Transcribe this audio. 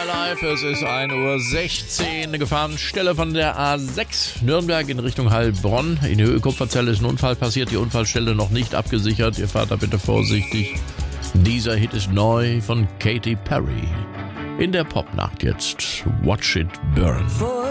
Live, es ist 1:16 Uhr, Gefahrenstelle von der A6 Nürnberg in Richtung Heilbronn. In Höhe Kupferzelle ist ein Unfall passiert, die Unfallstelle noch nicht abgesichert. Ihr fahrt da bitte vorsichtig. Dieser Hit ist neu von Katy Perry. In der Popnacht jetzt Watch It Burn.